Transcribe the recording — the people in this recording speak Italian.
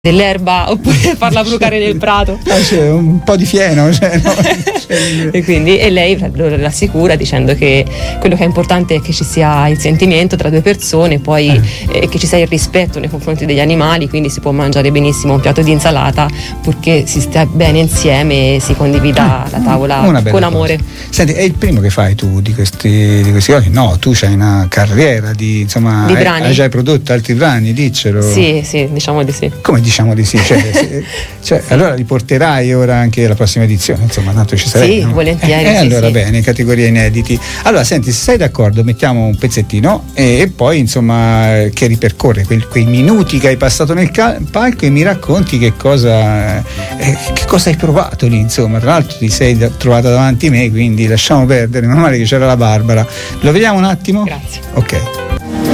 dell'erba oppure farla frucare nel prato. C'è un po' di fieno, no? E quindi lei lo rassicura dicendo che quello che è importante è che ci sia il sentimento tra due persone, poi che ci sia il rispetto nei confronti degli animali, quindi si può mangiare benissimo un piatto di insalata purché si stia bene insieme e si condivida la tavola con amore. Senti, è il primo che fai tu di questi cose? No, tu c'hai una carriera di brani. Hai già prodotto altri brani, diccelo. Sì, diciamo di sì. Come diciamo di sì? Sì. Allora li porterai ora anche alla prossima edizione, tanto ci sarei. Sì, no? Volentieri. Allora sì. Bene, categoria inediti. Allora senti, se sei d'accordo mettiamo un pezzettino e poi che ripercorre quei minuti che hai passato nel palco e mi racconti che cosa hai provato lì, tra l'altro ti sei trovata davanti a me, quindi lasciamo perdere, meno male che c'era la Barbara. Lo vediamo un attimo? Grazie. Ok.